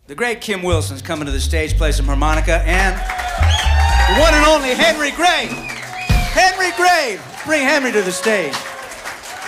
The great Kim Wilson's coming to the stage, play some harmonica, and the one and only Henry Gray. Henry Gray. Bring Henry to the stage.